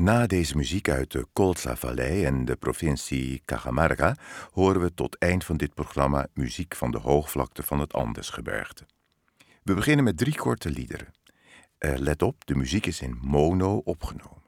Na deze muziek uit de Colza-vallei en de provincie Cajamarca horen we tot eind van dit programma muziek van de hoogvlakte van het Andesgebergte. We beginnen met 3 korte liederen. Let op, de muziek is in mono opgenomen.